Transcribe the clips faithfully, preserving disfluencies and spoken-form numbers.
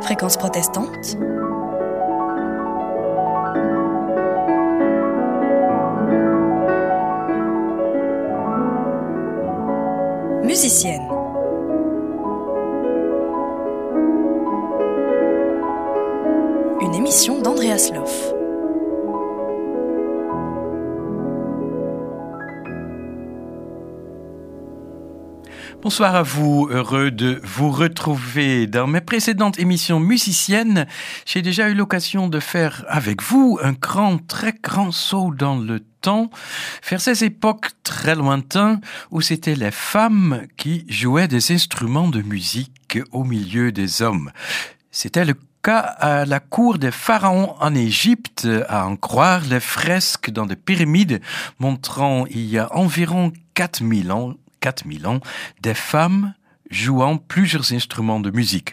Fréquence protestante. Musicienne. Une émission d'Andreas Loff. Bonsoir à vous, heureux de vous retrouver. Dans mes précédentes émissions musiciennes, j'ai déjà eu l'occasion de faire avec vous un grand, très grand saut dans le temps, vers ces époques très lointaines où c'étaient les femmes qui jouaient des instruments de musique au milieu des hommes. C'était le cas à la cour des pharaons en Égypte, à en croire les fresques dans des pyramides montrant il y a environ quatre mille ans quatre mille ans, des femmes jouant plusieurs instruments de musique.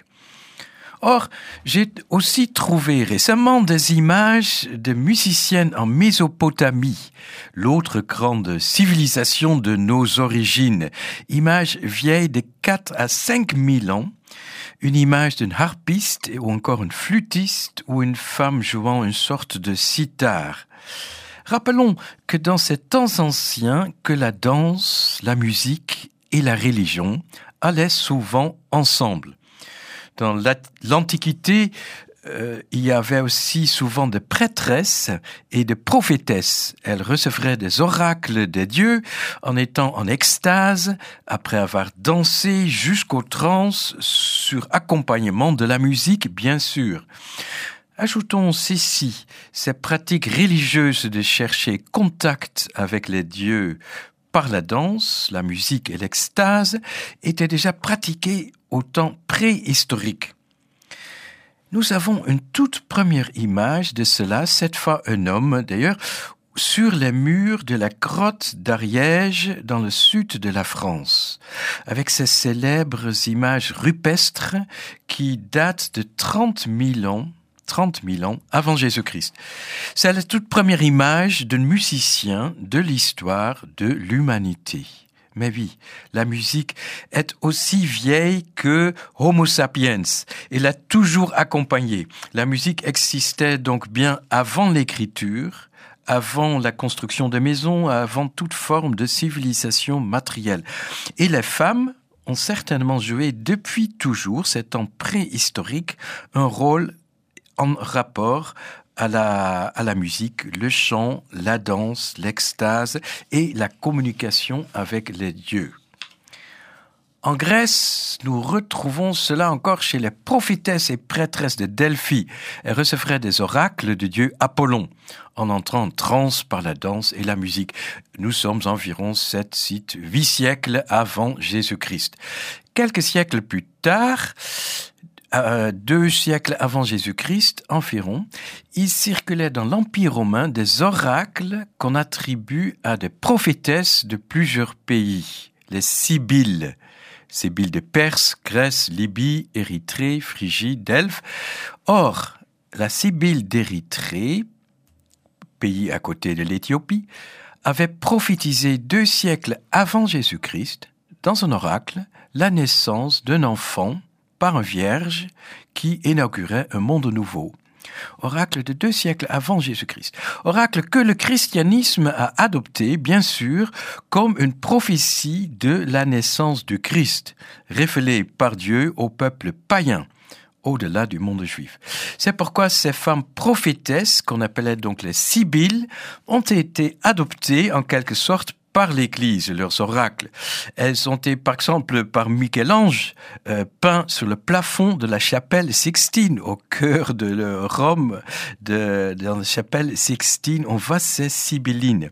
Or, j'ai aussi trouvé récemment des images de musiciennes en Mésopotamie, l'autre grande civilisation de nos origines, images vieilles de quatre à cinq mille ans, une image d'une harpiste ou encore une flûtiste ou une femme jouant une sorte de sitar. Rappelons que dans ces temps anciens, que la danse, la musique et la religion allaient souvent ensemble. Dans l'Antiquité, euh, il y avait aussi souvent des prêtresses et des prophétesses. Elles recevraient des oracles des dieux en étant en extase après avoir dansé jusqu'aux transes sur accompagnement de la musique, bien sûr. Ajoutons ceci, ces pratiques religieuses de chercher contact avec les dieux par la danse, la musique et l'extase étaient déjà pratiquées au temps préhistorique. Nous avons une toute première image de cela, cette fois un homme d'ailleurs, sur les murs de la grotte d'Ariège dans le sud de la France, avec ces célèbres images rupestres qui datent de trente mille ans, trente mille ans avant Jésus-Christ. C'est la toute première image d'un musicien de l'histoire de l'humanité. Mais oui, la musique est aussi vieille que Homo sapiens. Elle a toujours accompagné. La musique existait donc bien avant l'écriture, avant la construction de maisons, avant toute forme de civilisation matérielle. Et les femmes ont certainement joué depuis toujours, ces temps préhistoriques, un rôle en rapport à la, à la musique, le chant, la danse, l'extase et la communication avec les dieux. En Grèce, nous retrouvons cela encore chez les prophétesses et prêtresses de Delphi. Elles recevraient des oracles du dieu Apollon en entrant en transe par la danse et la musique. Nous sommes environ sept, huit siècles avant Jésus-Christ. Quelques siècles plus tard, Euh, deux siècles avant Jésus-Christ environ, il circulait dans l'Empire romain des oracles qu'on attribue à des prophétesses de plusieurs pays, les Sibylles. Sibylles de Perse, Grèce, Libye, Érythrée, Phrygie, Delphes. Or, la Sibylle d'Érythrée, pays à côté de l'Éthiopie, avait prophétisé deux siècles avant Jésus-Christ, dans un oracle, la naissance d'un enfant par un vierge qui inaugurait un monde nouveau. Oracle de deux siècles avant Jésus-Christ. Oracle que le christianisme a adopté, bien sûr, comme une prophétie de la naissance du Christ, révélée par Dieu au peuple païen, au-delà du monde juif. C'est pourquoi ces femmes prophétesses, qu'on appelait donc les Sibylles, ont été adoptées en quelque sorte par l'Église, leurs oracles. Elles ont été, par exemple, par Michel-Ange, euh, peints sur le plafond de la chapelle Sixtine, au cœur de le Rome, de, dans la chapelle Sixtine, on voit ces Sibyllines.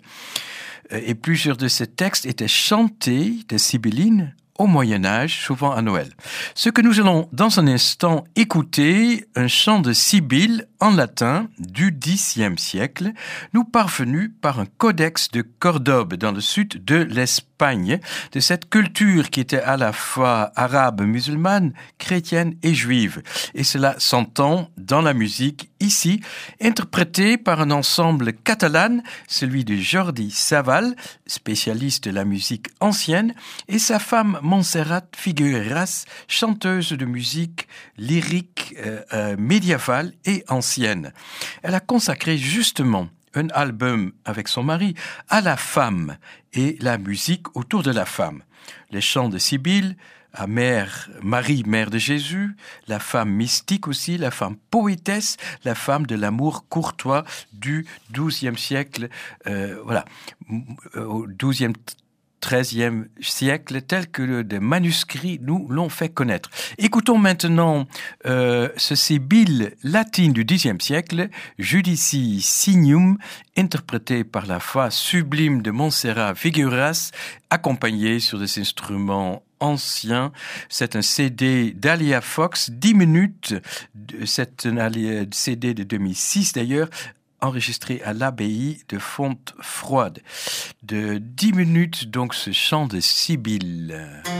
Et plusieurs de ces textes étaient chantés, des Sibyllines, au Moyen-Âge, souvent à Noël. Ce que nous allons dans un instant écouter, un chant de Sibylle en latin du Xe siècle, nous parvenu par un codex de Cordobe dans le sud de l'Espagne, de cette culture qui était à la fois arabe, musulmane, chrétienne et juive. Et cela s'entend dans la musique ici, interprétée par un ensemble catalan, celui de Jordi Savall, spécialiste de la musique ancienne, et sa femme Montserrat Figueras, chanteuse de musique lyrique euh, euh, médiévale et ancienne. Elle a consacré justement un album avec son mari à la femme et la musique autour de la femme. Les chants de Sibylle, à Mère, Marie, mère de Jésus, la femme mystique aussi, la femme poétesse, la femme de l'amour courtois du douzième siècle, euh, voilà, au douzième, treizième siècle, tel que des manuscrits nous l'ont fait connaître. Écoutons maintenant euh, ce Sibylle latine du dixième siècle, Judici Signum, interprété par la voix sublime de Montserrat Figueras, accompagné sur des instruments anciens. C'est un C D d'Alia Fox, dix minutes, c'est un C D de deux mille six d'ailleurs, enregistré à l'abbaye de Fontfroide. De dix minutes, donc, ce chant de Sibylle.